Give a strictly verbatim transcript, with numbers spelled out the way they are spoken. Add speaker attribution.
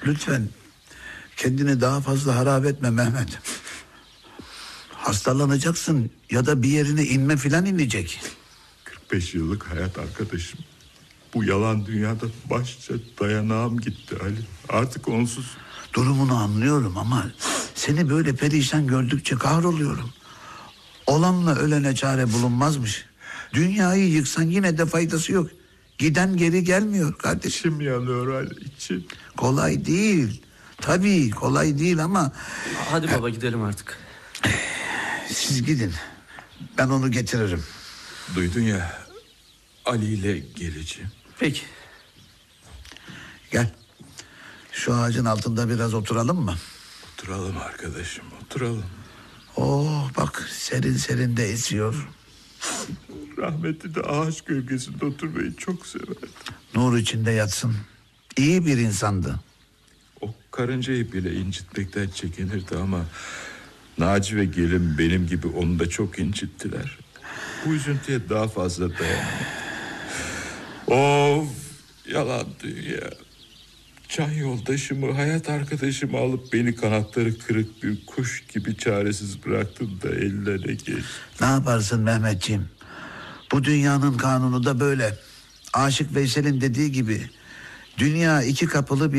Speaker 1: Lütfen kendini daha fazla harap etme Mehmet. Hastalanacaksın ya da bir yerine inme filan inecek.
Speaker 2: kırk beş yıllık hayat arkadaşım. Bu yalan dünyada başça dayanağım gitti Ali. Artık onsuz.
Speaker 1: Durumunu anlıyorum ama seni böyle perişan gördükçe kahroluyorum. Olanla ölene çare bulunmazmış. Dünyayı yıksan yine de faydası yok. Giden geri gelmiyor kardeşim.
Speaker 2: İçim yanıyor Ali, içim.
Speaker 1: Kolay değil. Tabii kolay değil ama...
Speaker 3: Hadi baba gidelim artık.
Speaker 1: Siz gidin. Ben onu getiririm.
Speaker 2: Duydun ya, Ali ile geleceğim.
Speaker 3: Peki.
Speaker 1: Gel. Şu ağacın altında biraz oturalım mı?
Speaker 2: Oturalım arkadaşım, oturalım.
Speaker 1: Oh bak serin serin de esiyor.
Speaker 2: Rahmetli de ağaç gölgesinde oturmayı çok severdi.
Speaker 1: Nur içinde yatsın. İyi bir insandı.
Speaker 2: O karıncayı bile incitmekten çekinirdi ama Naci ve gelin benim gibi onu da çok incittiler. Bu üzüntüye daha fazla dayanamadım. Of, yalan dünya. Can yoldaşımı, hayat arkadaşımı alıp beni kanatları kırık bir kuş gibi çaresiz bıraktın da ellerine geçti.
Speaker 1: Ne yaparsın Mehmetciğim? Bu dünyanın kanunu da böyle. Aşık Veysel'in dediği gibi dünya iki kapılı bir